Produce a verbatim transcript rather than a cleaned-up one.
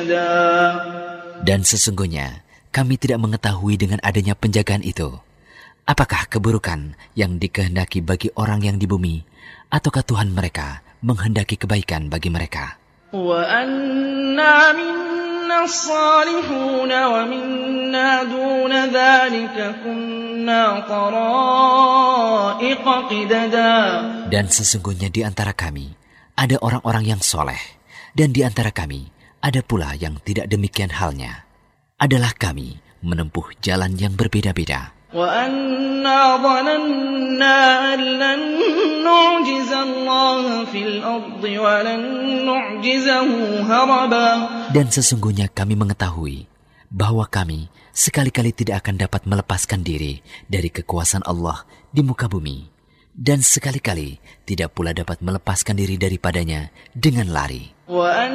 Dan sesungguhnya kami tidak mengetahui dengan adanya penjagaan itu, apakah keburukan yang dikehendaki bagi orang yang di bumi, ataukah Tuhan mereka menghendaki kebaikan bagi mereka. Dan sesungguhnya di antara kami ada orang-orang yang soleh, dan di antara kami ada pula yang tidak demikian halnya. Adalah kami menempuh jalan yang berbeda-beda. Dan sesungguhnya kami mengetahui bahwa kami sekali-kali tidak akan dapat melepaskan diri dari kekuasaan Allah di muka bumi, dan sekali-kali tidak pula dapat melepaskan diri daripadanya dengan lari.